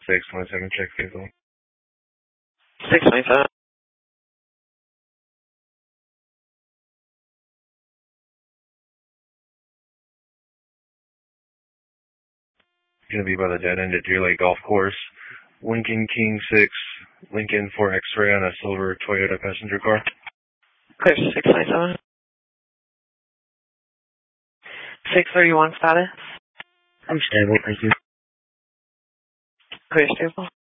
627, check vehicle. 627. Gonna be by the dead end at Deer Lake Golf Course. Lincoln King 6, Lincoln for X-ray on a silver Toyota passenger car. Clear 627. 631 status. I'm stable, thank you. Clear stable.